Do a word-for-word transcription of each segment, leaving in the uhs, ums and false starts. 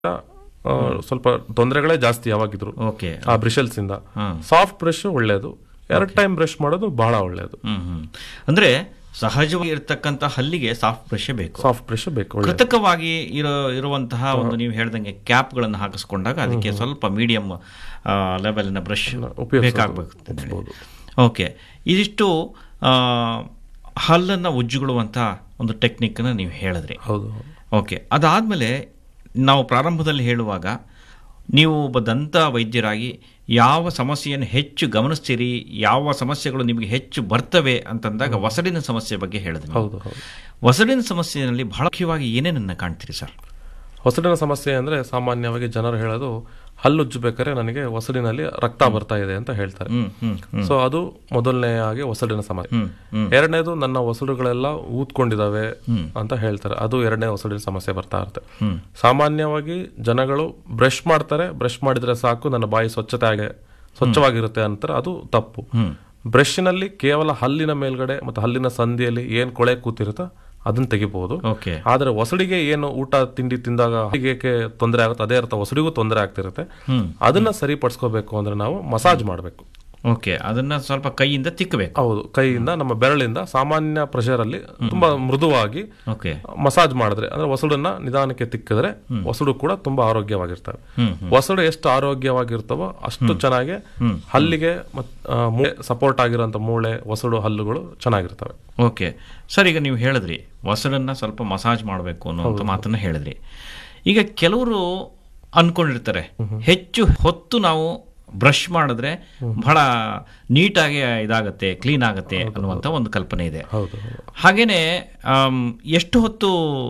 ಆ, ಸ್ವಲ್ಪ ತೊಂದರೆಗಳೇ ಜಾಸ್ತಿ ಯಾವಾಗಿದ್ರು ಓಕೆ ಆ ಬ್ರಿಷಲ್ಸ್ ಇಂದ. ಸಾಫ್ಟ್ ಬ್ರಷ್ ಒಳ್ಳೇದು, ಎರಡು ಟೈಮ್ ಬ್ರಷ್ ಮಾಡೋದು ಬಹಳ ಒಳ್ಳೇದು. ಹ್ಮ್ ಹ್ಮ್ ಅಂದ್ರೆ ಸಹಜವಾಗಿ ಇರತಕ್ಕಂತ ಹಲ್ಲಿಗೆ ಸಾಫ್ಟ್ ಬ್ರಷ್ ಬೇಕು, ಸಾಫ್ಟ್ ಬ್ರಷ್ ಬೇಕು. ಒಳ್ಳೆದು. ಕೃತಕವಾಗಿ ಇರೋ ಇರುವಂತಹ ಒಂದು ನೀವು ಹೇಳ್ದಂಗೆ ಕ್ಯಾಪ್ಗಳನ್ನು ಹಾಕಿಸ್ಕೊಂಡಾಗ ಅದಕ್ಕೆ ಸ್ವಲ್ಪ ಮೀಡಿಯಂ ಲೆವೆಲ್ನ ಬ್ರಷ್ ಬೇಕಾಗಬೇಕು. ಓಕೆ, ಇದಿಷ್ಟು ಆ, ಹಲ್ಲನ್ನು ಉಜ್ಜುಗೊಳ್ಳುವಂಥ ಒಂದು ಟೆಕ್ನಿಕ್ನ ನೀವು ಹೇಳಿದ್ರಿ. ಹೌದು. ಓಕೆ, ಅದಾದಮೇಲೆ ನಾವು ಪ್ರಾರಂಭದಲ್ಲಿ ಹೇಳುವಾಗ ನೀವು ಒಬ್ಬ ದಂತ ವೈದ್ಯರಾಗಿ ಯಾವ ಸಮಸ್ಯೆಯನ್ನು ಹೆಚ್ಚು ಗಮನಿಸ್ತೀರಿ, ಯಾವ ಸಮಸ್ಯೆಗಳು ನಿಮಗೆ ಹೆಚ್ಚು ಬರ್ತವೆ ಅಂತಂದಾಗ ವಸಡಿನ ಸಮಸ್ಯೆ ಬಗ್ಗೆ ಹೇಳಿದ್ರಿ. ಹೌದು ಹೌದು. ವಸಡಿನ ಸಮಸ್ಯೆಯಲ್ಲಿ ಬಹಳ ಮುಖ್ಯವಾಗಿ ಏನೇನನ್ನ ಕಾಣ್ತೀರಿ ಸರ್? ಹೊಸಡಿನ ಸಮಸ್ಯೆ ಅಂದ್ರೆ ಸಾಮಾನ್ಯವಾಗಿ ಜನರು ಹೇಳೋದು ಹಲ್ಲುಜ್ಜಬೇಕಾದ್ರೆ ನನಗೆ ಹೊಸಡಿನಲ್ಲಿ ರಕ್ತ ಬರ್ತಾ ಇದೆ ಅಂತ ಹೇಳ್ತಾರೆ. ಸೊ ಅದು ಮೊದಲನೆಯಾಗಿ ಹೊಸಡಿನ ಸಮಸ್ಯೆ. ಎರಡನೇದು ನನ್ನ ಹೊಸಡುಗಳೆಲ್ಲ ಊದ್ಕೊಂಡಿದಾವೆ ಅಂತ ಹೇಳ್ತಾರೆ, ಅದು ಎರಡನೇ ಹೊಸಡಿನ ಸಮಸ್ಯೆ ಬರ್ತಾ ಇರುತ್ತೆ. ಸಾಮಾನ್ಯವಾಗಿ ಜನಗಳು ಬ್ರಷ್ ಮಾಡ್ತಾರೆ, ಬ್ರಷ್ ಮಾಡಿದ್ರೆ ಸಾಕು ನನ್ನ ಬಾಯಿ ಸ್ವಚ್ಛತೆ ಆಗಿ ಸ್ವಚ್ಛವಾಗಿರುತ್ತೆ ಅಂತಾರೆ, ಅದು ತಪ್ಪು. ಬ್ರಷ್ನಲ್ಲಿ ಕೇವಲ ಹಲ್ಲಿನ ಮೇಲ್ಗಡೆ ಮತ್ತು ಹಲ್ಲಿನ ಸಂಧಿಯಲ್ಲಿ ಏನ್ ಕೊಳೆ ಕೂತಿರುತ್ತೋ ಅದನ್ನ ತೆಗಿಬಹುದು. ಆದ್ರೆ ಹೊಸಡಿಗೆ ಏನು ಊಟ ತಿಂಡಿ ತಿಂದಾಗ ಹಲ್ಲಿಗೆ ತೊಂದರೆ ಆಗುತ್ತೆ, ಅದೇ ಅರ್ಥ ಹೊಸಡಿಗೂ ತೊಂದರೆ ಆಗ್ತಿರುತ್ತೆ. ಅದನ್ನ ಸರಿಪಡಿಸ್ಕೋಬೇಕು ಅಂದ್ರೆ ನಾವು ಮಸಾಜ್ ಮಾಡಬೇಕು. ಓಕೆ, ಅದನ್ನ ಸ್ವಲ್ಪ ಕೈಯಿಂದ ತಿಕ್ಕಬೇಕು. ಹೌದು, ಕೈಯಿಂದ ನಮ್ಮ ಬೆರಳಿಂದ ಸಾಮಾನ್ಯ ಪ್ರೆಷರ್ ಅಲ್ಲಿ ತುಂಬಾ ಮೃದುವಾಗಿ ಮಸಾಜ್ ಮಾಡಿದ್ರೆ ಅಂದ್ರೆ ಹೊಸಡನ್ನ ನಿಧಾನಕ್ಕೆ ತಿಕ್ಕಿದ್ರೆ ಹೊಸಡು ಕೂಡ ತುಂಬಾ ಆರೋಗ್ಯವಾಗಿರ್ತವೆ. ಹೊಸಡು ಎಷ್ಟು ಆರೋಗ್ಯವಾಗಿರ್ತವೋ ಅಷ್ಟು ಚೆನ್ನಾಗಿ ಹಲ್ಲಿಗೆ ಸಪೋರ್ಟ್ ಆಗಿರುವಂತ ಮೂಳೆ, ಹೊಸಡು, ಹಲ್ಲುಗಳು ಚೆನ್ನಾಗಿರ್ತವೆ. ಓಕೆ ಸರ್, ಈಗ ನೀವು ಹೇಳಿದ್ರಿ ಹೊಸಡನ್ನ ಸ್ವಲ್ಪ ಮಸಾಜ್ ಮಾಡಬೇಕು ಅನ್ನೋ ಮಾತನ್ನ ಹೇಳಿದ್ರಿ. ಈಗ ಕೆಲವರು ಅನ್ಕೊಂಡಿರ್ತಾರೆ ಹೆಚ್ಚು ಹೊತ್ತು ನಾವು ಬ್ರಷ್ ಮಾಡಿದ್ರೆ ಬಹಳ ನೀಟಾಗಿ ಇದಾಗತ್ತೆ, ಕ್ಲೀನ್ ಆಗತ್ತೆ ಅನ್ನುವಂಥ ಒಂದು ಕಲ್ಪನೆ ಇದೆ. ಹಾಗೇನೆ ಎಷ್ಟು ಹೊತ್ತು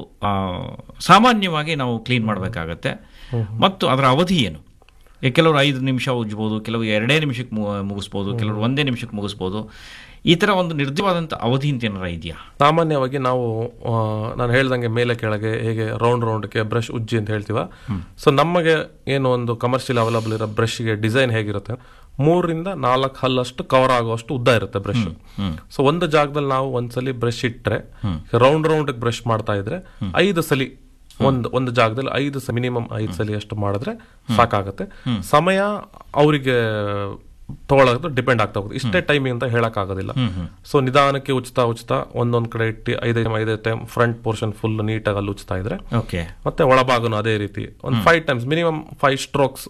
ಸಾಮಾನ್ಯವಾಗಿ ನಾವು ಕ್ಲೀನ್ ಮಾಡಬೇಕಾಗತ್ತೆ ಮತ್ತು ಅದರ ಅವಧಿ ಏನು? ಕೆಲವರು ಐದು ನಿಮಿಷ ಉಜ್ಬೋದು, ಕೆಲವರು ಎರಡೇ ನಿಮಿಷಕ್ಕೆ ಮುಗಿಸ್ಬೋದು, ಕೆಲವರು ಒಂದೇ ನಿಮಿಷಕ್ಕೆ ಮುಗಿಸ್ಬೋದು. ಈ ತರ ಒಂದು ನಿರ್ದಿಷ್ಟವಾದಂಥ ಅವಧಿ ಅಂತ ಏನಾರ ಇದೆಯಾ? ಸಾಮಾನ್ಯವಾಗಿ ನಾವು ನಾನು ಹೇಳ್ದಂಗೆ ಮೇಲೆ ಕೆಳಗೆ ಹೇಗೆ ರೌಂಡ್ ರೌಂಡ್ಗೆ ಬ್ರಷ್ ಉಜ್ಜಿ ಅಂತ ಹೇಳ್ತೀವ, ಸೊ ನಮಗೆ ಏನು ಒಂದು ಕಮರ್ಷಿಯಲ್ ಅವೈಲಬಲ್ ಇರೋ ಬ್ರಷ್ಗೆ ಡಿಸೈನ್ ಹೇಗಿರುತ್ತೆ, ಮೂರರಿಂದ ನಾಲ್ಕು ಹಲ್ಲಷ್ಟು ಕವರ್ ಆಗುವಷ್ಟು ಉದ್ದ ಇರುತ್ತೆ ಬ್ರಷ್. ಸೊ ಒಂದು ಜಾಗದಲ್ಲಿ ನಾವು ಒಂದ್ಸಲಿ ಬ್ರಷ್ ಇಟ್ಟರೆ ರೌಂಡ್ ರೌಂಡ್ ಬ್ರಷ್ ಮಾಡ್ತಾ ಇದ್ರೆ ಐದು ಸಲಿ ಒಂದು ಒಂದು ಜಾಗದಲ್ಲಿ ಐದು ಮಿನಿಮಮ್ ಐದು ಸಲಿ ಅಷ್ಟು ಮಾಡಿದ್ರೆ ಸಾಕಾಗತ್ತೆ. ಸಮಯ ಅವರಿಗೆ ತಗೊಳ್ಳೋದು ಡಿಪೆಂಡ್ ಆಗ್ತಾ ಹೋಗುತ್ತೆ, ಇಷ್ಟೇ ಟೈಮಿಂಗ್ ಅಂತ ಹೇಳಕ್ ಆಗೋದಿಲ್ಲ. ಸೊ ನಿಧಾನಕ್ಕೆ ಉಚ್ತಾ ಉಚ್ತಾ ಒಂದೊಂದ್ ಕಡೆ ಇಟ್ಟು ಐದೈದು ಐದೈದು ಟೈಮ್ ಫ್ರಂಟ್ ಪೋರ್ಷನ್ ಫುಲ್ ನೀಟಾಗಿ ಅಲ್ಲಿ ಉಚ್ತಾ ಇದ್ರೆ ಮತ್ತೆ ಒಳಭಾಗನು ಅದೇ ರೀತಿ ಒಂದು five times minimum five strokes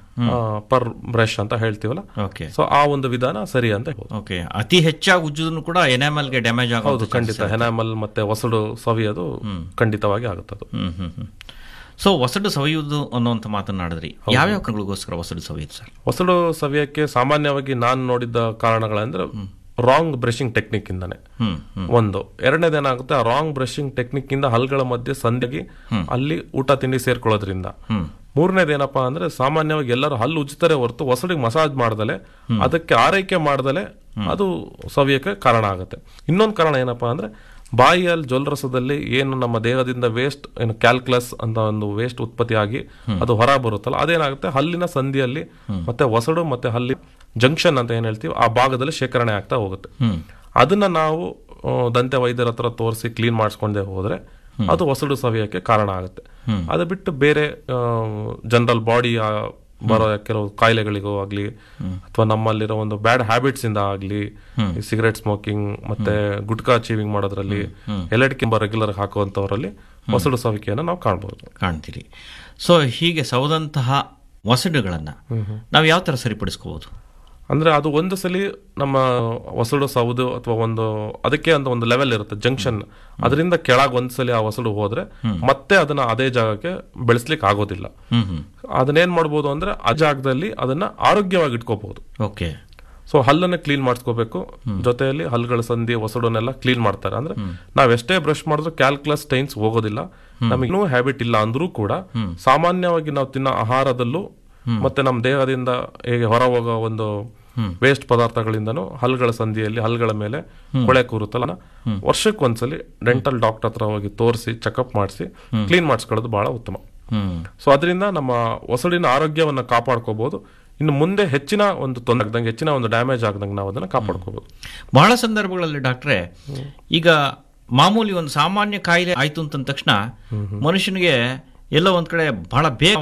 per brush ಅಂತ ಹೇಳ್ತೀವಲ್ಲ, ಸೊ ಆ ಒಂದು ವಿಧಾನ ಸರಿ ಅಂತ ಹೇಳ್ಬೋದು. ಅತಿ ಹೆಚ್ಚಾಗಿ ಉಜ್ಜೋದನ್ನು ಕೂಡ ಎನಾಮಲ್ಗೆ ಡ್ಯಾಮೇಜ್ ಆಗೋದು ಖಂಡಿತ. ಎನಾಮಲ್ ಮತ್ತೆ ಹೊಸಡು ಸವಿಯೋದು ಖಂಡಿತವಾಗಿ ಆಗುತ್ತದು. ಸೊ ಹೊಸಡು ಸವಿಯುವುದು ಅನ್ನುವಂಥ ಮಾತನಾಡಿದ್ರಿ, ಯಾವ್ಯಾವ ಕಾರಣಗಳಿಗೋಸ್ಕರ ಹೊಸಡು ಸವಿಯುದು ಸರ್? ಹೊಸಡು ಸವಿಯಕ್ಕೆ ಸಾಮಾನ್ಯವಾಗಿ ನಾನು ನೋಡಿದ್ದ ಕಾರಣಗಳಂದ್ರೆ ರಾಂಗ್ ಬ್ರಷಿಂಗ್ ಟೆಕ್ನಿಕ್ ಇಂದಾನೆ ಒಂದು. ಎರಡನೇದೇನಾಗುತ್ತೆ, ಆ ರಾಂಗ್ ಬ್ರಷಿಂಗ್ ಟೆಕ್ನಿಕ್ ಇಂದ ಹಲ್ಗಳ ಮಧ್ಯೆ ಸಂದಿಗೆ ಅಲ್ಲಿ ಊಟ ತಿಂಡಿ ಸೇರ್ಕೊಳ್ಳೋದ್ರಿಂದ. ಮೂರನೇದೇನಪ್ಪಾ ಅಂದ್ರೆ ಸಾಮಾನ್ಯವಾಗಿ ಎಲ್ಲರೂ ಹಲ್ಲು ಉಜ್ತಾರೆ ಹೊರತು ಹೊಸಡಿಗೆ ಮಸಾಜ್ ಮಾಡ್ದಲೆ ಅದಕ್ಕೆ ಆರೈಕೆ ಮಾಡ್ದಲೆ ಅದು ಸವಿಯಕ್ಕೆ ಕಾರಣ ಆಗುತ್ತೆ. ಇನ್ನೊಂದು ಕಾರಣ ಏನಪ್ಪಾ ಅಂದ್ರೆ ಬಾಯಿಯಲ್ಲಿ ಜೊಲ್ರಸದಲ್ಲಿ ಏನು ನಮ್ಮ ದೇಹದಿಂದ ವೇಸ್ಟ್ ಏನು ಕ್ಯಾಲ್ಕುಲಸ್ ಅಂತ ಒಂದು ವೇಸ್ಟ್ ಉತ್ಪತ್ತಿ ಆಗಿ ಅದು ಹೊರ ಬರುತ್ತಲ್ಲ, ಅದೇನಾಗುತ್ತೆ ಹಲ್ಲಿನ ಸಂಧಿಯಲ್ಲಿ ಮತ್ತೆ ಹೊಸಡು ಮತ್ತೆ ಹಲ್ಲಿ ಜಂಕ್ಷನ್ ಅಂತ ಏನ್ ಹೇಳ್ತೀವಿ ಆ ಭಾಗದಲ್ಲಿ ಶೇಖರಣೆ ಆಗ್ತಾ ಹೋಗುತ್ತೆ. ಅದನ್ನ ನಾವು ದಂತ ವೈದ್ಯರ ಹತ್ರ ತೋರಿಸಿ ಕ್ಲೀನ್ ಮಾಡಿಸ್ಕೊಂಡೇ ಹೋದ್ರೆ ಅದು ಹೊಸಡು ಸವಿಯಕ್ಕೆ ಕಾರಣ ಆಗುತ್ತೆ. ಅದು ಬಿಟ್ಟು ಬೇರೆ ಜನರಲ್ ಬಾಡಿ ಬರೋ ಕೆಲವು ಕಾಯಿಲೆಗಳಿಗೂ ಆಗ್ಲಿ ಅಥವಾ ನಮ್ಮಲ್ಲಿರೋ ಒಂದು ಬ್ಯಾಡ್ ಹ್ಯಾಬಿಟ್ಸ್ ಇಂದ ಆಗ್ಲಿ, ಸಿಗರೇಟ್ ಸ್ಮೋಕಿಂಗ್ ಮತ್ತೆ ಗುಟ್ಕಾ ಚೀವಿಂಗ್ ಮಾಡೋದ್ರಲ್ಲಿ, ಎಲೆಡ್ಕಿ ರೆಗ್ಯುಲರ್ ಹಾಕುವಂತವರಲ್ಲಿ ಹೊಸಡು ಸವಿಕೆಯನ್ನು ನಾವು ಕಾಣಬಹುದು ಕಾಣ್ತೀರಿ. ಸೊ ಹೀಗೆ ಸೌದಂತಹ ಹೊಸಡುಗಳನ್ನ ನಾವು ಯಾವ ತರ ಸರಿಪಡಿಸ್ಕೋಬಹುದು ಅಂದ್ರೆ ಅದು ಒಂದು ಸಲಿ ನಮ್ಮ ಹೊಸಡು ಸೌದು ಅಥವಾ ಒಂದು ಅದಕ್ಕೆ ಅಂತ ಒಂದು ಲೆವೆಲ್ ಇರುತ್ತೆ ಜಂಕ್ಷನ್, ಅದರಿಂದ ಕೆಳಗೆ ಒಂದ್ಸಲಿ ಆ ಹೊಸಡು ಹೋದ್ರೆ ಮತ್ತೆ ಅದನ್ನ ಅದೇ ಜಾಗಕ್ಕೆ ಬೆಳೆಸ್ಲಿಕ್ಕೆ ಆಗೋದಿಲ್ಲ. ಅದನ್ನೇನ್ ಮಾಡ್ಬೋದು ಅಂದ್ರೆ ಆ ಜಾಗದಲ್ಲಿ ಅದನ್ನ ಆರೋಗ್ಯವಾಗಿ ಇಟ್ಕೋಬಹುದು. ಓಕೆ. ಸೊ ಹಲ್ಲನ್ನ ಕ್ಲೀನ್ ಮಾಡಿಸ್ಕೋಬೇಕು, ಜೊತೆಯಲ್ಲಿ ಹಲ್ಲುಗಳ ಸಂಧಿ ಹೊಸಡನ್ನೆಲ್ಲ ಕ್ಲೀನ್ ಮಾಡ್ತಾರೆ. ಅಂದ್ರೆ ನಾವ್ ಎಷ್ಟೇ ಬ್ರಷ್ ಮಾಡಿದ್ರು ಕ್ಯಾಲ್ಕುಲಸ್ ಸ್ಟೈನ್ಸ್ ಹೋಗೋದಿಲ್ಲ. ನಮಗಿನ್ನೂ ಹ್ಯಾಬಿಟ್ ಇಲ್ಲ ಅಂದ್ರೂ ಕೂಡ ಸಾಮಾನ್ಯವಾಗಿ ನಾವು ತಿನ್ನೋ ಆಹಾರದಲ್ಲೂ ಮತ್ತೆ ನಮ್ಮ ದೇಹದಿಂದ ಹೇಗೆ ಹೊರ ಹೋಗೋ ಒಂದು ವೇಸ್ಟ್ ಪದಾರ್ಥಗಳಿಂದನೂ ಹಲ್ಲುಗಳ ಸಂಧಿಯಲ್ಲಿ ಹಲ್ಲುಗಳ ಮೇಲೆ ಕೊಳೆ ಕೂರುತ್ತಲ್ಲ, ವರ್ಷಕ್ಕೊಂದ್ಸಲಿ ಡೆಂಟಲ್ ಡಾಕ್ಟರ್ ಹತ್ರ ಹೋಗಿ ತೋರಿಸಿ ಚೆಕಪ್ ಮಾಡಿಸಿ ಕ್ಲೀನ್ ಮಾಡಿಸ್ಕೊಳ್ಳೋದು ಬಹಳ ಉತ್ತಮ. ಸೊ ಅದರಿಂದ ನಮ್ಮ ಹೊಸಡಿನ ಆರೋಗ್ಯವನ್ನ ಕಾಪಾಡ್ಕೋಬಹುದು. ಇನ್ನು ಮುಂದೆ ಹೆಚ್ಚಿನ ಒಂದು ತೊಂದರೆ ಆಗದಂಗೆ, ಹೆಚ್ಚಿನ ಒಂದು ಡ್ಯಾಮೇಜ್ ಆಗದಂಗೆ ನಾವು ಅದನ್ನ ಕಾಪಾಡ್ಕೋಬಹುದು. ಬಹಳ ಸಂದರ್ಭಗಳಲ್ಲಿ ಡಾಕ್ಟ್ರೆ, ಈಗ ಮಾಮೂಲಿ ಒಂದು ಸಾಮಾನ್ಯ ಕಾಯಿಲೆ ಆಯ್ತು ಅಂತ ತಕ್ಷಣ ಮನುಷ್ಯನಿಗೆ ಎಲ್ಲೋ ಒಂದ್ ಕಡೆ ಬಹಳ ಬೇಗ